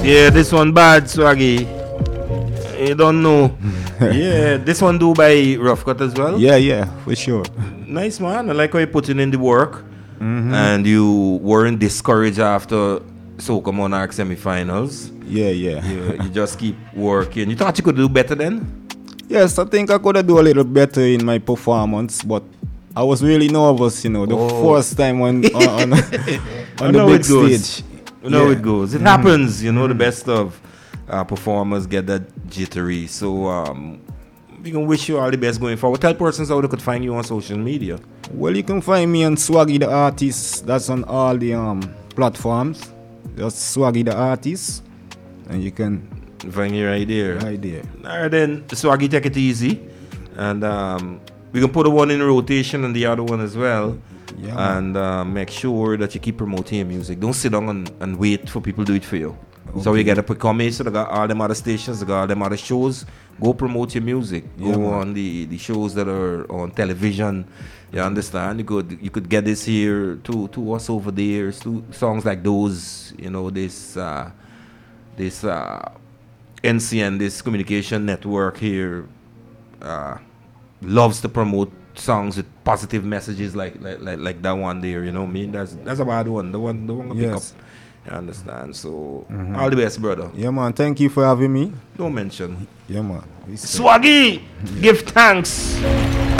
Yeah, this one bad, Swaggy. You don't know. Yeah, this one do by Rough Cut as well. Yeah, for sure. Nice, man. I like how you putting in the work. And you weren't discouraged after Soca Monarch semi-finals. Yeah. You just keep working. You thought you could do better then? Yes, I think I could have do a little better in my performance, but I was really nervous, the first time on the big stage. You know it goes. It happens, the best of performers get that jittery. So we can wish you all the best going forward. Tell persons how they could find you on social media. Well, you can find me on Swaggy the Artist. That's on all the platforms. Just Swaggy the Artist, and you can find me right there. Right there. All right, then, Swaggy, take it easy. And we can put the one in rotation and the other one as well. Yeah, and make sure that you keep promoting your music. Don't sit down and wait for people to do it for you. Okay. So you get up with comments, so they got all them other stations, they got all them other shows. Go promote your music. Go on the shows that are on television. You understand? You could get this here to us over there. Songs like those, this NCN, this communication network here, loves to promote songs with positive messages like that one there. You know what I mean? That's a bad one. The one to pick up. You understand? So all the best, brother. Yeah, man. Thank you for having me. No mention. Yeah, man. Swaggy, give thanks.